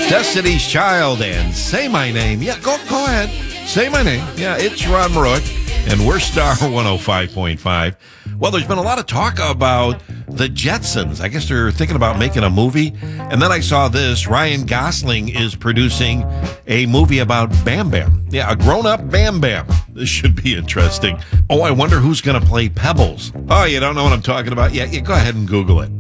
Destiny's Child and Say My Name. Yeah, go ahead. Say my name. Yeah, it's Ron Maroy, and we're Star 105.5. Well, there's been a lot of talk about the Jetsons. I guess they're thinking about making a movie. And then I saw this. Ryan Gosling is producing a movie about Bam Bam. Yeah, a grown-up Bam Bam. This should be interesting. Oh, I wonder who's going to play Pebbles. Oh, you don't know what I'm talking about? Yeah, go ahead and Google it.